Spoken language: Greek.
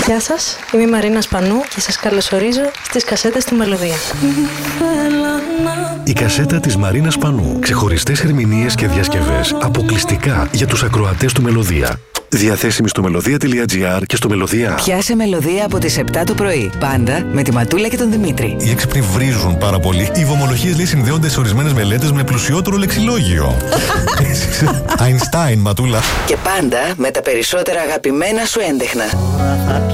Γεια σας, είμαι η Μαρίνα Σπανού και σας καλωσορίζω στις κασέτες του Μελωδία. Η κασέτα της Μαρίνας Σπανού. Ξεχωριστές ερμηνείες και διασκευές αποκλειστικά για τους ακροατές του Μελωδία. Διαθέσιμη στο melodea.gr και στο Μελωδία. Πιάσε Μελωδία από τις 7 το πρωί. Πάντα με τη Ματούλα και τον Δημήτρη. Οι έξυπνοι βρίζουν πάρα πολύ. Οι βομολογίες λέει συνδέονται σε ορισμένες μελέτες με πλουσιότερο λεξιλόγιο. Αϊνστάιν, Ματούλα. Και πάντα με τα περισσότερα αγαπημένα σου έντεχνα.